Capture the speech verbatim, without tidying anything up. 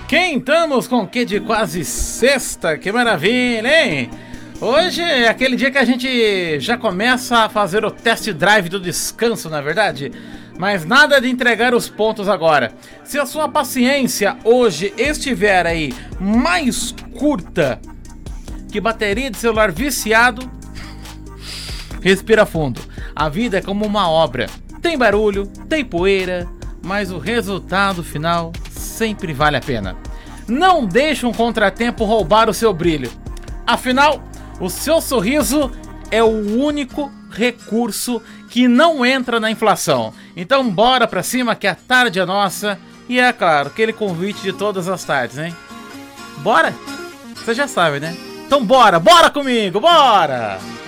Quentamos com que de quase sexta, que maravilha, hein? Hoje é aquele dia que a gente já começa a fazer o test drive do descanso, na verdade. Mas nada de entregar os pontos agora. Se a sua paciência hoje estiver aí mais curta que bateria de celular viciado, respira fundo. A vida é como uma obra. Tem barulho, tem poeira, mas o resultado final sempre vale a pena. Não deixe um contratempo roubar o seu brilho. Afinal, o seu sorriso é o único recurso que não entra na inflação. Então bora pra cima que a tarde é nossa. E é claro, aquele convite de todas as tardes, hein? Bora? Você já sabe, né? Então bora, bora comigo, bora!